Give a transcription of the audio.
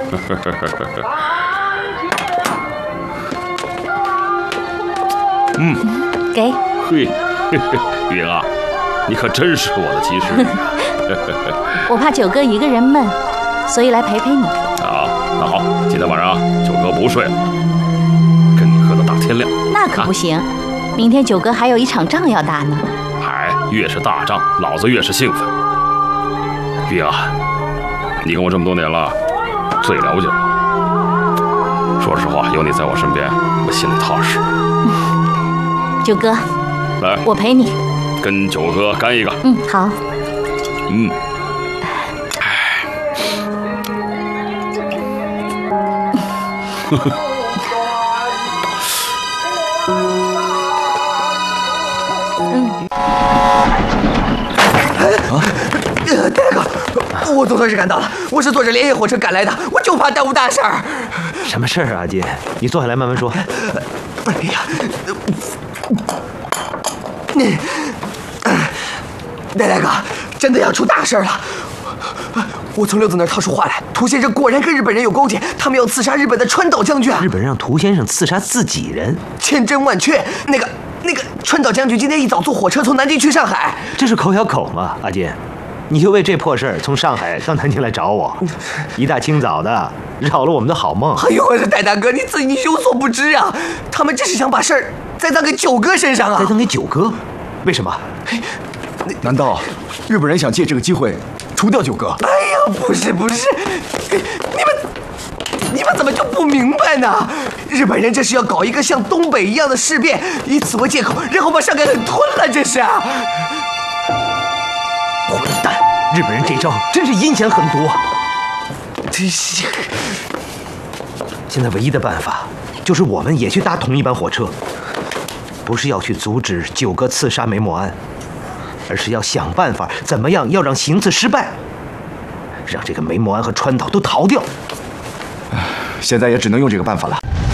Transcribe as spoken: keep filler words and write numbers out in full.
嗯， 给。 嘿，云啊，你可真是我的及时雨。 我怕九哥一个人闷，所以来陪陪你。 啊，那好，今天晚上九哥不睡了，跟你喝到大天亮。 那可不行，啊、明天九哥还有一场仗要打呢。 嗨，越是大仗，老子越是兴奋。云啊，你跟我这么多年了，最了解我。说实话，有你在我身边，我心里踏实。 嗯、九哥， 来， 我陪你。 跟九哥干一个。 嗯，好。 嗯。呵呵。 嗯。 啊，大哥，我总算是赶到了。我是坐着连夜火车赶来的，我就怕耽误大事儿。 什么事儿啊，阿金？你坐下来慢慢说。 哎呀，你，戴大哥，真的要出大事了。我从六子那儿套出话来，涂先生果然跟日本人有勾结，他们要刺杀日本的川岛将军。 日本人让涂先生刺杀自己人， 千真万确。那个那个川岛将军今天一早坐火车从南京去上海， 这是口咬口吗？阿金，你就为这破事儿从上海到南京来找我，一大清早的扰了我们的好梦。 哎呦，我的戴大哥，你自己有所不知啊，他们这是想把事儿栽赃给九哥身上啊！ 栽赃给九哥？为什么？ 难道日本人想借这个机会除掉九哥？ 哎呀，不是不是，你们你们怎么就不明白呢？日本人这是要搞一个像东北一样的事变，以此为借口，然后把上海给吞了，这是啊！ 混蛋！日本人这招真是阴险狠毒啊！ 真是。 现在唯一的办法就是我们也去搭同一班火车，不是要去阻止九哥刺杀梅默庵，而是要想办法怎么样要让行刺失败，让这个梅默庵和川岛都逃掉。 现在也只能用这个办法了。